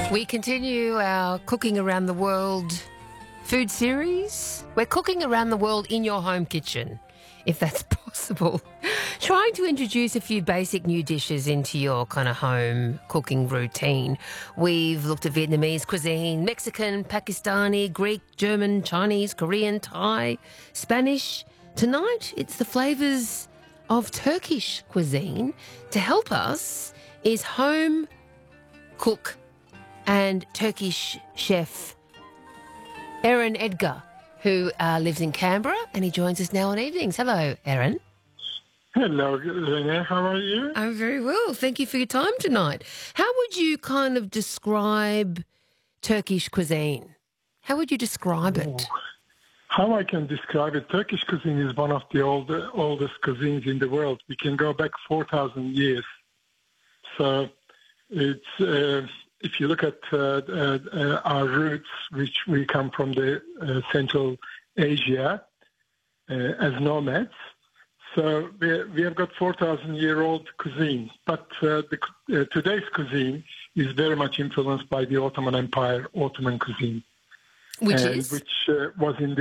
We continue our Cooking Around the World food series. We're cooking around the world in your home kitchen, if that's possible. Trying to introduce a few basic new dishes into your kind of home cooking routine. We've looked at Vietnamese cuisine, Mexican, Pakistani, Greek, German, Chinese, Korean, Thai, Spanish. Tonight, it's the flavours of Turkish cuisine. To help us is home cook and Turkish chef Eren Edgar, who lives in Canberra, and he joins us now on evenings. Hello, Eren. Hello, Lena. How are you? I'm very well. Thank you for your time tonight. How would you kind of describe Turkish cuisine? How would you describe it? How I can describe it, Turkish cuisine is one of the oldest cuisines in the world. We can go back 4,000 years. So it's if you look at our roots, which we come from the Central Asia as nomads, so we have got 4,000-year-old cuisine. But today's cuisine is very much influenced by the Ottoman Empire, Ottoman cuisine, Which was in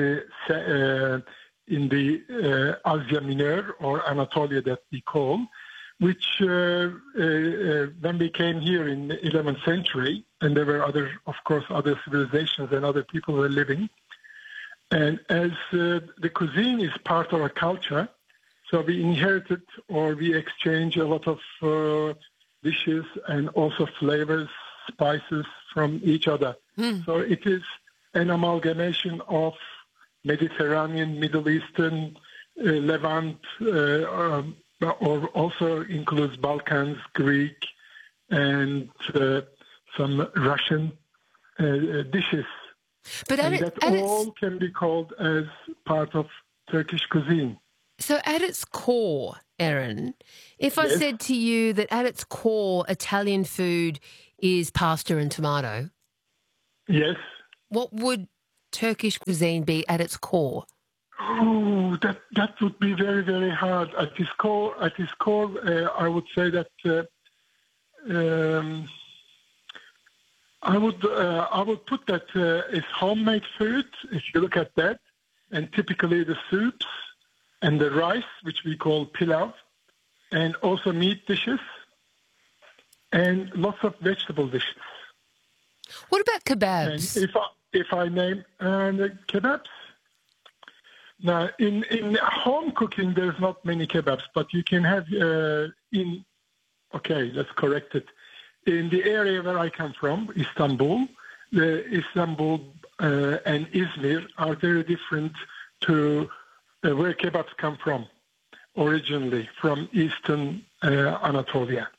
the Asia Minor or Anatolia that we call. Which when we came here in the 11th century, and there were other civilizations and other people were living. And as the cuisine is part of our culture, so we inherited or we exchange a lot of dishes and also flavors, spices from each other. So it is an amalgamation of Mediterranean, Middle Eastern, Levant, or also includes Balkans, Greek, and some Russian dishes. But all can be called as part of Turkish cuisine. So at its core, Eren, if I said to you that at its core Italian food is pasta and tomato, yes, what would Turkish cuisine be at its core? Oh, that would be very, very hard. At its core, I would say that I would put that as homemade food. If you look at that, and typically the soups and the rice, which we call pilav, and also meat dishes, and lots of vegetable dishes. What about kebabs? And if I name the kebabs. Now, in home cooking, there's not many kebabs, but you can have let's correct it. In the area where I come from, Istanbul, Istanbul and Izmir are very different to where kebabs come from, originally from Eastern Anatolia.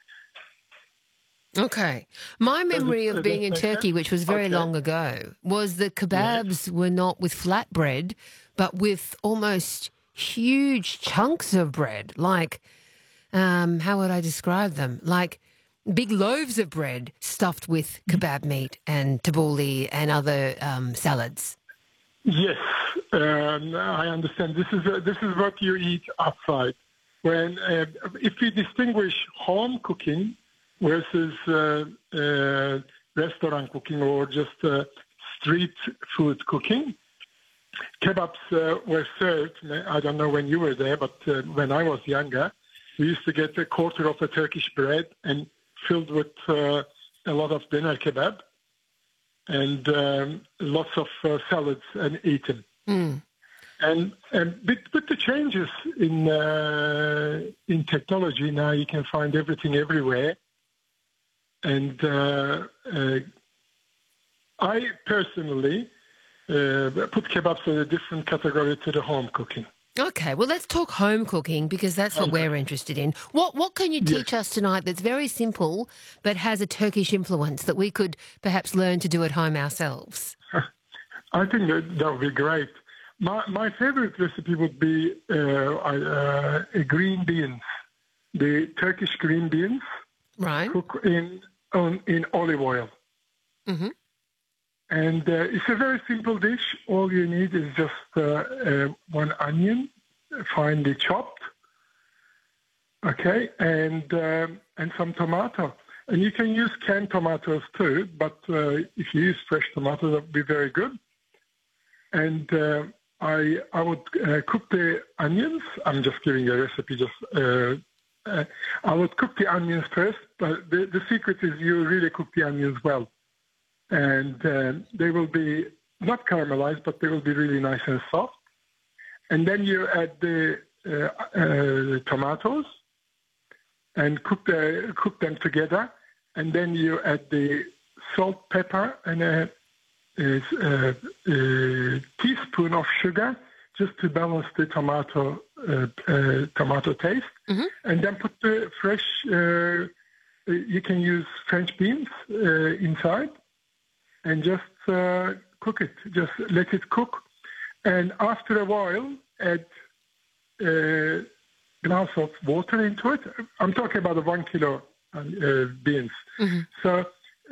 Okay. My memory of being in Turkey, which was very long ago, was that kebabs were not with flatbread, but with almost huge chunks of bread. Like, how would I describe them? Like big loaves of bread stuffed with kebab meat and tabbouleh and other salads. Yes, I understand. This is what you eat outside. When if we distinguish home cooking versus restaurant cooking or just street food cooking, kebabs were served. I don't know when you were there, but when I was younger, we used to get a quarter of a Turkish bread and filled with a lot of dinner kebab and lots of salads and eaten. And with the changes in technology, now you can find everything everywhere. And I personally put kebabs in a different category to the home cooking. Okay, well, let's talk home cooking because that's what we're interested in. What can you teach us tonight that's very simple but has a Turkish influence that we could perhaps learn to do at home ourselves? I think that would be great. My favorite recipe would be green beans, the Turkish green beans, right? Cook in olive oil. Mm-hmm. And it's a very simple dish. All you need is just one onion, finely chopped, okay, and some tomato. And you can use canned tomatoes too, but if you use fresh tomatoes, that would be very good. And I would cook the onions. I'm just giving a recipe. I would cook the onions first, but the secret is you really cook the onions well. And they will be not caramelized, but they will be really nice and soft. And then you add the tomatoes and cook them together. And then you add the salt, pepper, and a teaspoon of sugar just to balance the tomato taste. Mm-hmm. And then put the fresh, you can use French beans inside and just cook it. Just let it cook. And after a while, add a glass of water into it. I'm talking about the 1 kilo beans. Mm-hmm. So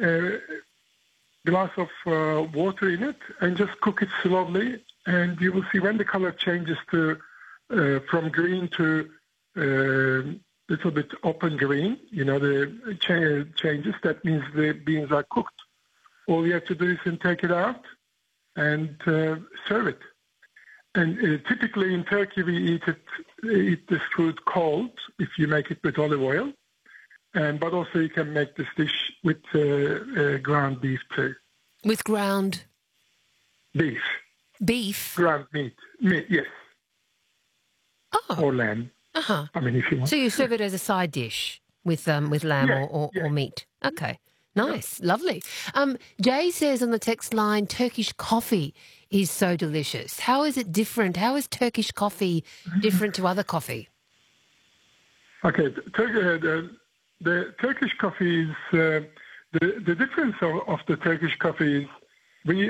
glass of water in it and just cook it slowly. And you will see when the color changes to from green to little bit open green, the changes, that means the beans are cooked. All you have to do is take it out and serve it. And typically in Turkey we eat this food cold if you make it with olive oil. But also you can make this dish with ground beef too. With ground? Beef. Beef? Ground meat, yes. Oh. Or lamb. Uh-huh. I mean, if you want. So you serve it as a side dish with lamb or meat. Okay. Nice. Yeah. Lovely. Jay says on the text line, Turkish coffee is so delicious. How is it different? How is Turkish coffee different to other coffee? Okay. The Turkish coffee is, the difference of the Turkish coffee is we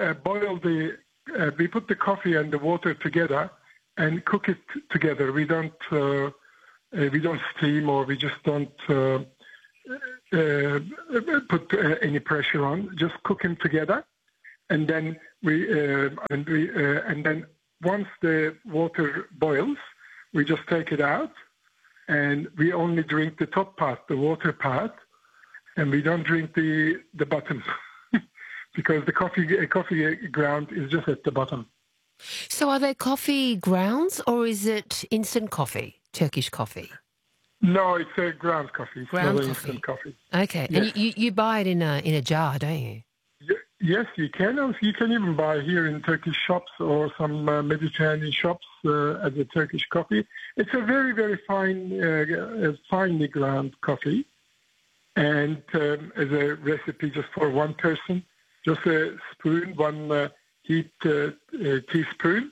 we put the coffee and the water together and cook it together. We don't steam, or we just don't put any pressure on. Just cook them together, and then and then once the water boils, we just take it out, and we only drink the top part, the water part, and we don't drink the bottom. Because the coffee ground is just at the bottom. So are they coffee grounds or is it instant coffee, Turkish coffee? No, it's a ground coffee. It's ground not coffee. Instant coffee. Okay, yes. And you buy it in a jar, don't you? Yes, you can. You can even buy here in Turkish shops or some Mediterranean shops at the Turkish coffee. It's a very, very finely ground coffee. And as a recipe just for one person, just a spoon, one heat teaspoon.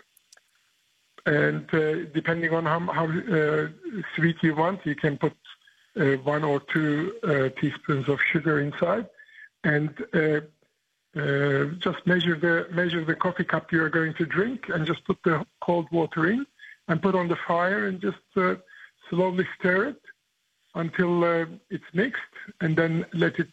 And depending on how sweet you want, you can put 1 or 2 teaspoons of sugar inside. And just measure the coffee cup you are going to drink, and just put the cold water in and put on the fire and just slowly stir it until it's mixed, and then let it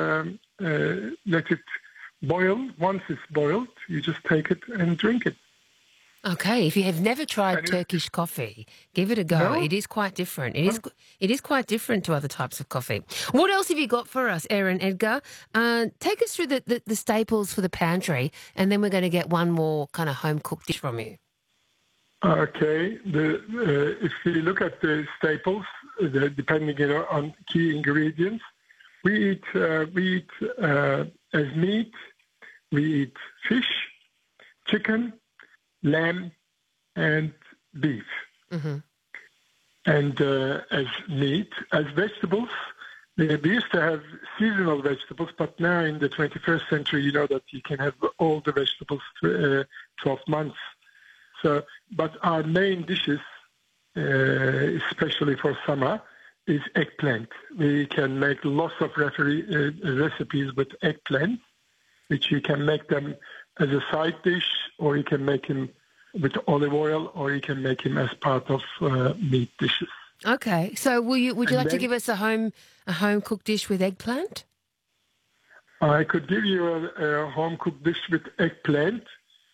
boil. Once it's boiled, you just take it and drink it. Okay, if you have never tried Turkish coffee, give it a go. No? It is quite different. It is quite different to other types of coffee. What else have you got for us, Aaron Edgar? Take us through the staples for the pantry, and then we're going to get one more kind of home-cooked dish from you. Okay. If you look at the staples, depending on key ingredients, we eat as meat, we eat fish, chicken, lamb, and beef. Mm-hmm. And as meat, as vegetables, we used to have seasonal vegetables, but now in the 21st century, you know that you can have all the vegetables 12 months. So, but our main dishes, especially for summer, is eggplant. We can make lots of recipes with eggplant, which you can make them as a side dish, or you can make him with olive oil, or you can make him as part of meat dishes. Okay, so would you like to give us a home cooked dish with eggplant? I could give you a home cooked dish with eggplant,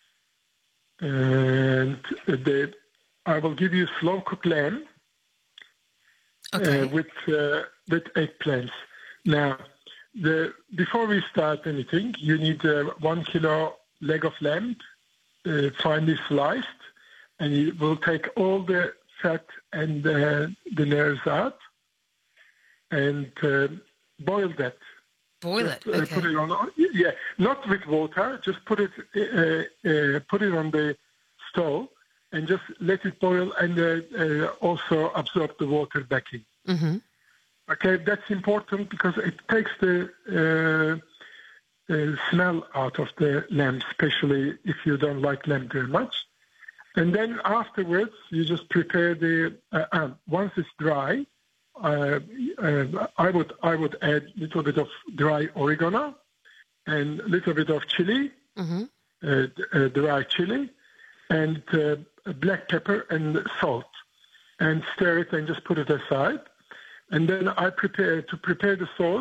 and I will give you slow cooked lamb. Okay. With eggplants. Now, before we start anything, you need 1 kilo leg of lamb, finely sliced, and you will take all the fat and the nerves out and boil that. Boil it. Okay. Put it on. Yeah, not with water. Just put it on the stove and just let it boil and also absorb the water back in. Mm-hmm. Okay, that's important because it takes the smell out of the lamb, especially if you don't like lamb very much. And then afterwards, you just prepare once it's dry, I would add a little bit of dry oregano and a little bit of chili, dry chili, and black pepper and salt, and stir it and just put it aside. And then I prepare the sauce.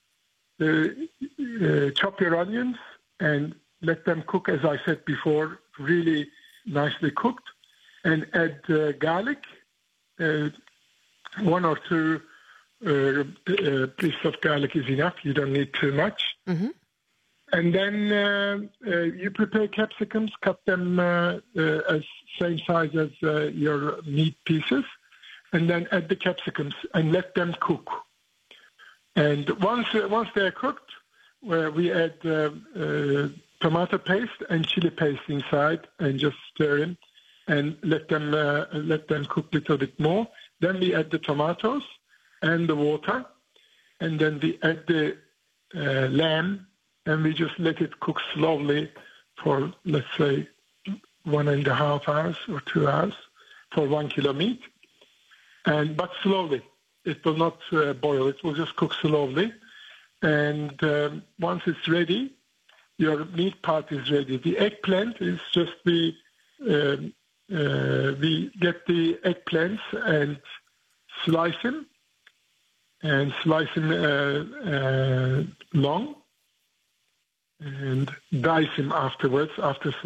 Chop your onions and let them cook, as I said before, really nicely cooked, and add garlic, 1 or 2 pieces of garlic is enough. You don't need too much. Mm-hmm. And then you prepare capsicums, cut them as same size as your meat pieces, and then add the capsicums and let them cook. And once they're cooked, we add tomato paste and chili paste inside, and just stir in and let them cook a little bit more. Then we add the tomatoes and the water, and then we add the lamb, and we just let it cook slowly for, let's say, 1.5 hours or 2 hours for 1 kilo meat, but slowly. It will not boil. It will just cook slowly. And once it's ready, your meat part is ready. The eggplant is just we get the eggplants and slice them long, and dice them afterwards after